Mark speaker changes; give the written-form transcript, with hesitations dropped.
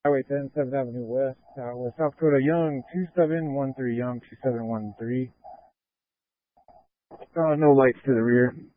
Speaker 1: Highway 10, 7th Avenue West, Tower, South Dakota, Young, 2713, Young, 2713. No lights to the rear.